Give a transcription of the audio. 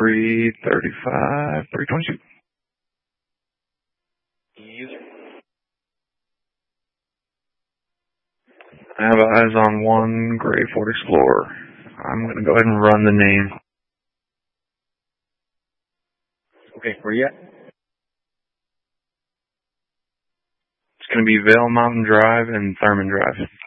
335, 322. User. I have eyes on one gray Ford Explorer. I'm going to go ahead and run the name. Okay, where you at? It's going to be Vail Mountain Drive and Thurman Drive.